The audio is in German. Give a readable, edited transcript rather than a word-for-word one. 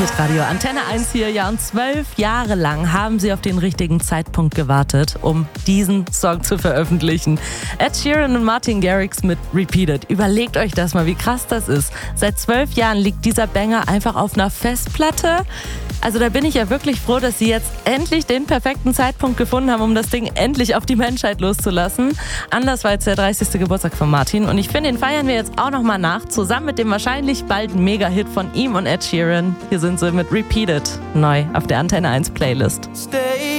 Hitradio Antenne 1 hier, ja, und 12 Jahre lang haben sie auf den richtigen Zeitpunkt gewartet, um diesen Song zu veröffentlichen. Ed Sheeran und Martin Garrix mit Repeated. Überlegt euch das mal, wie krass das ist. Seit 12 Jahren liegt dieser Banger einfach auf einer Festplatte. Also da bin ich ja wirklich froh, dass sie jetzt endlich den perfekten Zeitpunkt gefunden haben, um das Ding endlich auf die Menschheit loszulassen. Anders war jetzt der 30. Geburtstag von Martin und ich finde, den feiern wir jetzt auch nochmal nach, zusammen mit dem wahrscheinlich bald Mega-Hit von ihm und Ed Sheeran. Hier sind sie mit Repeated, neu auf der Antenne 1 Playlist. Stay